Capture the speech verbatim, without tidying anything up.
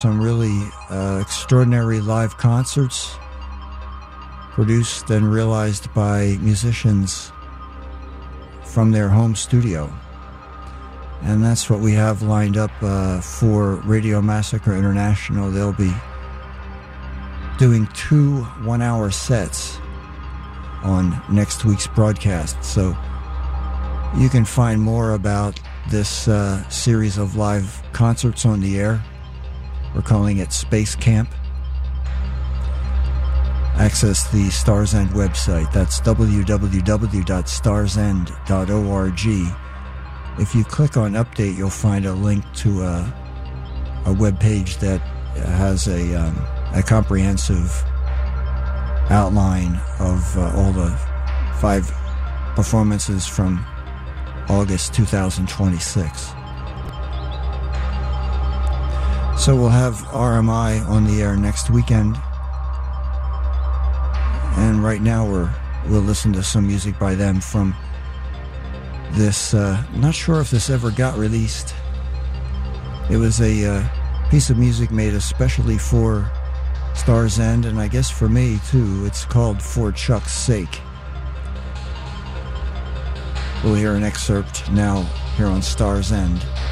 some really uh, extraordinary live concerts produced and realized by musicians from their home studio. And that's what we have lined up uh, for Radio Massacre International. They'll be doing two one-hour sets on next week's broadcast. So you can find more about this uh, series of live concerts on the air. We're calling it Space Camp. Access the Stars End website. That's w w w dot stars end dot org. If you click on Update, you'll find a link to a, a web page that has a, um, a comprehensive outline of uh, all the five performances from August two thousand twenty-six. So we'll have R M I on the air next weekend. And right now we're, we'll listen to some music by them from this. Uh, not sure if this ever got released. It was a uh, piece of music made especially for Stars End, and I guess for me too. It's called For Chuck's Sake. We'll hear an excerpt now here on Stars End.